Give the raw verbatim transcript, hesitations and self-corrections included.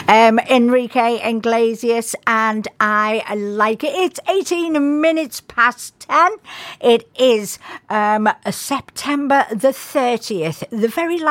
Um, Enrique Iglesias, and I like it. It's eighteen minutes past ten. It is um, September the thirtieth, the very last